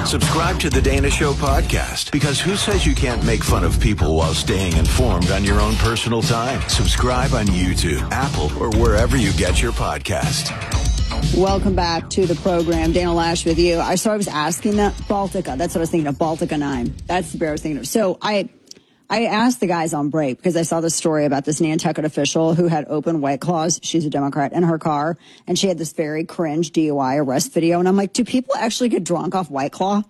Subscribe to the Dana Show podcast, because who says you can't make fun of people while staying informed on your own personal time? Subscribe on YouTube, Apple, or wherever you get your podcast. Welcome back to the program. Dana Loesch with you. I was asking that Baltica. That's what I was thinking of. Baltica 9. That's the beer I was thinking of. So I asked the guys on break, because I saw this story about this Nantucket official who had open White Claws. She's a Democrat, in her car, and she had this very cringe DUI arrest video. And I'm like, do people actually get drunk off White Claw?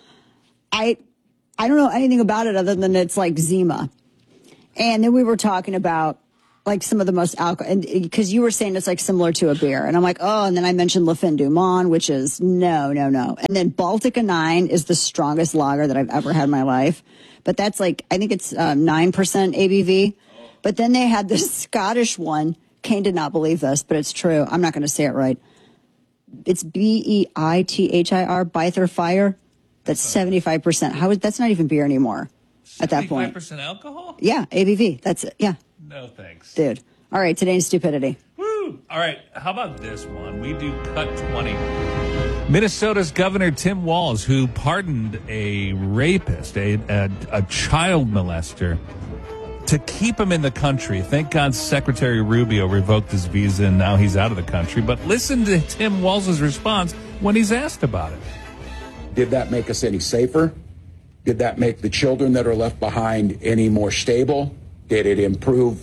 I don't know anything about it other than it's like Zima. And then we were talking about like some of the most alcohol, because you were saying it's like similar to a beer. And I'm like, oh, and then I mentioned Le Fin du Monde, which is no. And then Baltica 9 is the strongest lager that I've ever had in my life. But that's like, I think it's 9% ABV. But then they had this Scottish one. Kane did not believe this, but it's true. I'm not going to say it right. It's Beithir, Beithir Fire. That's 75%. That's not even beer anymore at that point. 75% alcohol? Yeah, ABV. That's it. Yeah. No thanks. Dude. All right, today's stupidity. Woo! All right, how about this one? We do cut 20. Minnesota's Governor Tim Walz, who pardoned a rapist, a child molester, to keep him in the country. Thank God Secretary Rubio revoked his visa and now he's out of the country. But listen to Tim Walz's response when he's asked about it. Did that make us any safer? Did that make the children that are left behind any more stable? Did it improve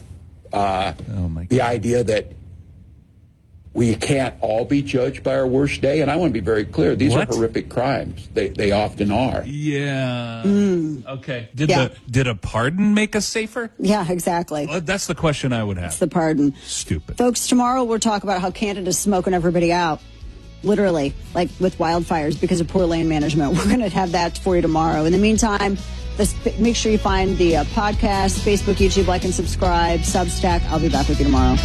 the idea that we can't all be judged by our worst day? And I want to be very clear. These are horrific crimes. They often are. Yeah. Okay. Did a pardon make us safer? Yeah, exactly. Well, that's the question I would have. It's the pardon. Stupid. Folks, tomorrow we'll talk about how Canada's smoking everybody out. Literally, like with wildfires because of poor land management. We're going to have that for you tomorrow. In the meantime, make sure you find the podcast, Facebook, YouTube, like and subscribe, Substack. I'll be back with you tomorrow.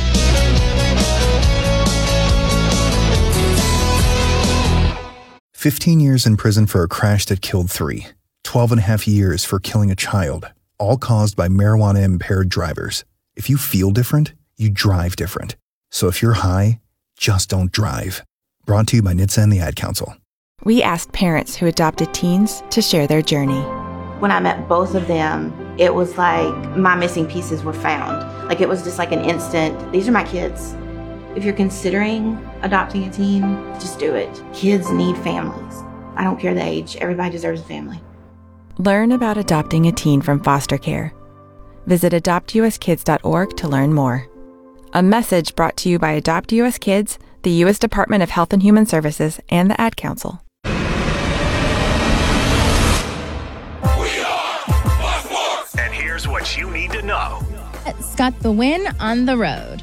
"15 years in prison for a crash that killed 3. 12.5 years for killing a child. All caused by marijuana-impaired drivers. If you feel different, you drive different. So if you're high, just don't drive." Brought to you by NHTSA and the Ad Council. We asked parents who adopted teens to share their journey. When I met both of them, it was like my missing pieces were found. Like it was just like an instant, these are my kids. If you're considering adopting a teen, just do it. Kids need families. I don't care the age. Everybody deserves a family. Learn about adopting a teen from foster care. Visit adoptuskids.org to learn more. A message brought to you by Adopt US Kids, the U.S. Department of Health and Human Services, and the Ad Council. We are Fox Sports! And here's what you need to know. It's got the win on the road.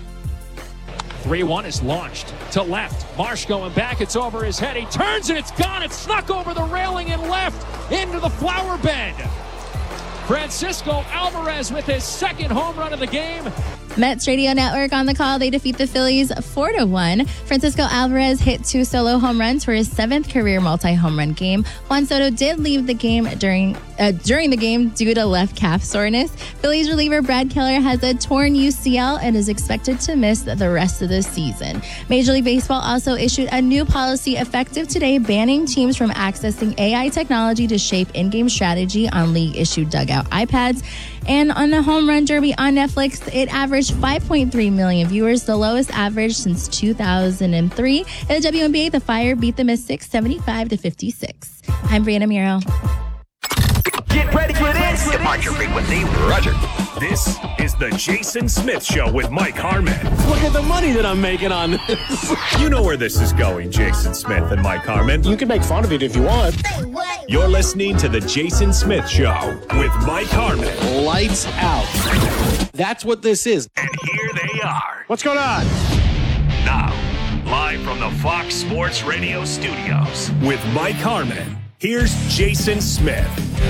3-1 is launched to left. Marsh going back. It's over his head. He turns and it's gone. It's snuck over the railing and left into the flower bed. Francisco Alvarez with his second home run of the game. Mets Radio Network on the call. They defeat the Phillies 4-1. Francisco Alvarez hit 2 solo home runs for his 7th career multi-home run game. Juan Soto did leave the game during the game due to left calf soreness. Phillies reliever Brad Keller has a torn UCL and is expected to miss the rest of the season. Major League Baseball also issued a new policy effective today, banning teams from accessing AI technology to shape in-game strategy on league-issued dugout iPads. And on the Home Run Derby on Netflix, it averaged 5.3 million viewers, the lowest average since 2003. In the WNBA, the Fire beat the Mystics 75-56. I'm Brianna Muro. Get ready for this. Departure frequency, Roger. This is the Jason Smith Show with Mike Harmon. Look at the money that I'm making on this. You know where this is going, Jason Smith and Mike Harmon. You can make fun of it if you want. You're listening to the Jason Smith Show with Mike Harmon. Lights out. That's what this is. And here they are. What's going on? Now, live from the Fox Sports Radio studios with Mike Harmon. Here's Jason Smith.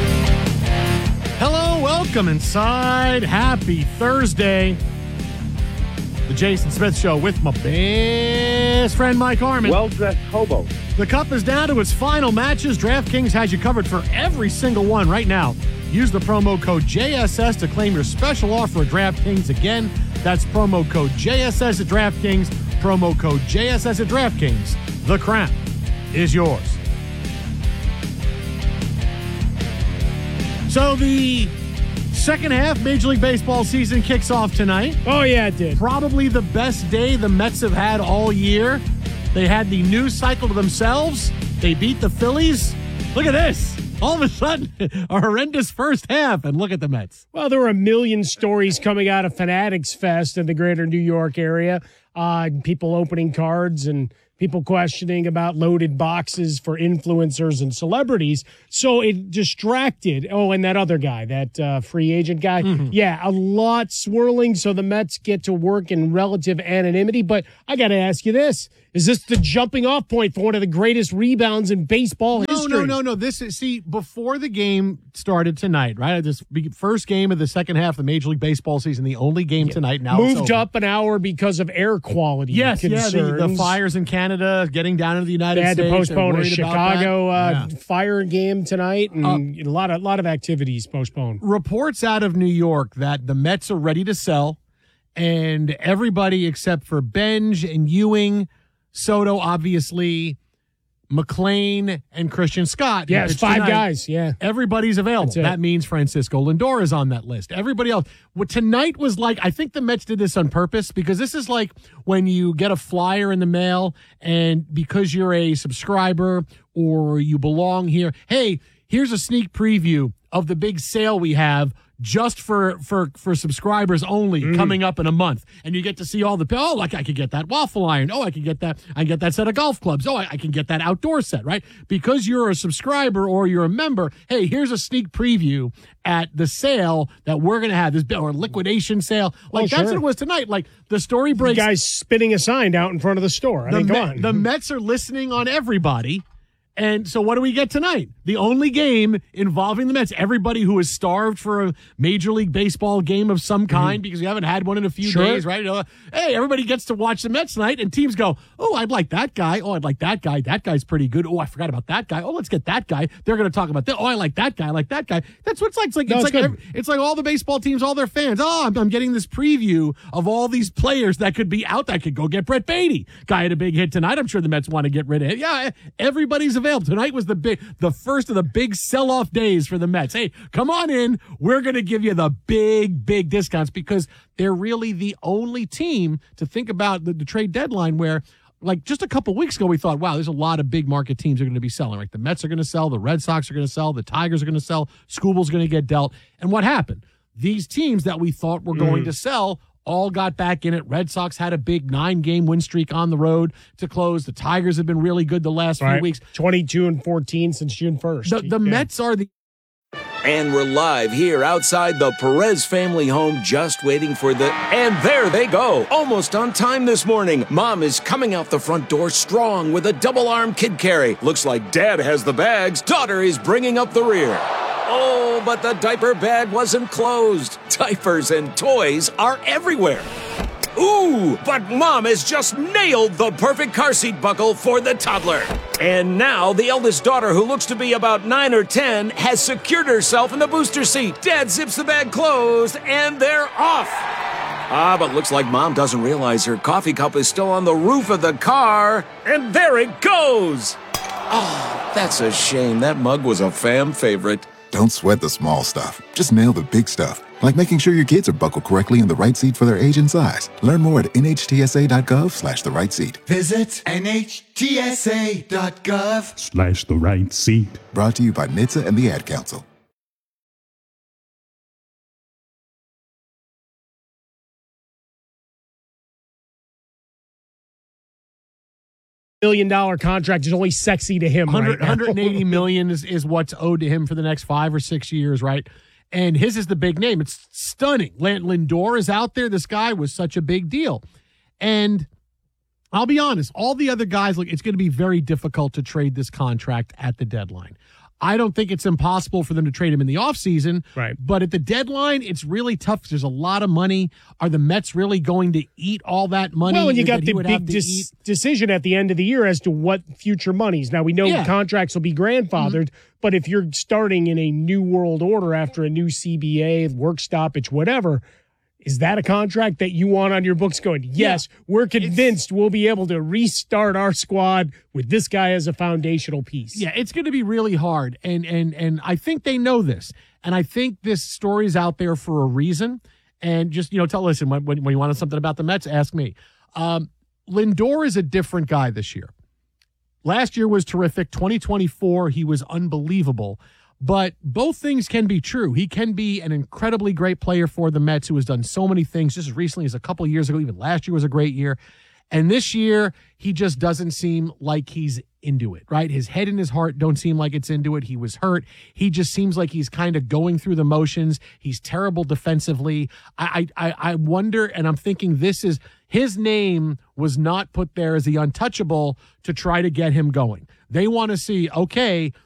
Hello, welcome inside. Happy Thursday. The Jason Smith Show with my best friend Mike Harmon. Well-dressed hobo. The Cup is down to its final matches. DraftKings has you covered for every single one right now. Use the promo code JSS to claim your special offer at DraftKings. Again, that's promo code JSS at DraftKings. Promo code JSS at DraftKings. The crown is yours. So the second half Major League Baseball season kicks off tonight. Oh, yeah, it did. Probably the best day the Mets have had all year. They had the news cycle to themselves. They beat the Phillies. Look at this. All of a sudden, a horrendous first half, and look at the Mets. Well, there were a million stories coming out of Fanatics Fest in the greater New York area. People opening cards and people questioning about loaded boxes for influencers and celebrities. So it distracted. Oh, and that other guy, that free agent guy. Mm-hmm. Yeah, a lot swirling. So the Mets get to work in relative anonymity. But I got to ask you this. Is this the jumping off point for one of the greatest rebounds in baseball history? No. This is, before the game started tonight, right? This first game of the second half of the Major League Baseball season, the only game tonight. Now moved up an hour because of air quality concerns. The fires in Canada getting down into the United States. They had to postpone a Chicago fire game tonight, and a lot of activities postponed. Reports out of New York that the Mets are ready to sell, and everybody except for Benj and Ewing, Soto, obviously, McClain, and Christian Scott. Yeah, it's 5 guys. Yeah. Everybody's available. That means Francisco Lindor is on that list. Everybody else. What tonight was like, I think the Mets did this on purpose, because this is like when you get a flyer in the mail, and because you're a subscriber or you belong here, hey, here's a sneak preview of the big sale we have just for subscribers only coming up in a month. And you get to see all the, I could get that waffle iron. I can get that set of golf clubs. I can get that outdoor set, right? Because you're a subscriber or you're a member, hey, here's a sneak preview at the sale that we're going to have, this or liquidation sale. That's what it was tonight. Like, the story breaks. The guy's spinning a sign out in front of the store. Come on. The Mets are listening on everybody. And so what do we get tonight? The only game involving the Mets. Everybody who is starved for a Major League Baseball game of some kind because we haven't had one in a few days, right? Hey, everybody gets to watch the Mets tonight, and teams go, oh, I'd like that guy. Oh, I'd like that guy. That guy's pretty good. Oh, I forgot about that guy. Oh, let's get that guy. They're going to talk about that. Oh, I like that guy. I like that guy. That's what it's like. It's like all the baseball teams, all their fans. Oh, I'm getting this preview of all these players that could be out. That could go get Brett Beatty. Guy had a big hit tonight. I'm sure the Mets want to get rid of him. Yeah, everybody's available. Tonight was the first of the big sell-off days for the Mets. Hey, come on in. We're going to give you the big discounts, because they're really the only team to think about the trade deadline where, like, just a couple weeks ago, we thought, wow, there's a lot of big market teams are going to be selling. Like, the Mets are going to sell, the Red Sox are going to sell, the Tigers are going to sell, Skubal's going to get dealt. And what happened? These teams that we thought were going to sell all got back in it. Red Sox had a big 9-game win streak on the road to close. The Tigers have been really good the last few weeks. 22-14 since June 1st. The Mets are the... And we're live here outside the Perez family home, just waiting for the... And there they go, almost on time this morning. Mom is coming out the front door strong with a double-arm kid carry. Looks like Dad has the bags. Daughter is bringing up the rear. Oh, but the diaper bag wasn't closed. Diapers and toys are everywhere. Ooh, but Mom has just nailed the perfect car seat buckle for the toddler. And now the eldest daughter, who looks to be about 9 or 10, has secured herself in the booster seat. Dad zips the bag closed, and they're off. But looks like Mom doesn't realize her coffee cup is still on the roof of the car. And there it goes. Oh, that's a shame. That mug was a fam favorite. Don't sweat the small stuff. Just nail the big stuff, like making sure your kids are buckled correctly in the right seat for their age and size. Learn more at nhtsa.gov/the right seat. Visit nhtsa.gov/the right seat. Brought to you by NHTSA and the Ad Council. $1 million contract is only sexy to him. Right now. $180 million is what's owed to him for the next 5 or 6 years, right? And his is the big name. It's stunning. Lindor is out there. This guy was such a big deal. And I'll be honest, all the other guys, it's going to be very difficult to trade this contract at the deadline. I don't think it's impossible for them to trade him in the offseason. Right. But at the deadline, it's really tough because there's a lot of money. Are the Mets really going to eat all that money? Well, and you got the big decision at the end of the year as to what future monies. Now, we know contracts will be grandfathered, but if you're starting in a new world order after a new CBA, work stoppage, whatever, Is that a contract that you want on your books going, yes, we're convinced we'll be able to restart our squad with this guy as a foundational piece? Yeah, it's going to be really hard. And I think they know this. And I think this story's out there for a reason. And just, listen, when you wanted something about the Mets, ask me. Lindor is a different guy this year. Last year was terrific. 2024, he was unbelievable. But both things can be true. He can be an incredibly great player for the Mets who has done so many things just as recently as a couple of years ago. Even last year was a great year. And this year, he just doesn't seem like he's into it, right? His head and his heart don't seem like it's into it. He was hurt. He just seems like he's kind of going through the motions. He's terrible defensively. I wonder, and I'm thinking his name was not put there as the untouchable to try to get him going. They want to see, okay,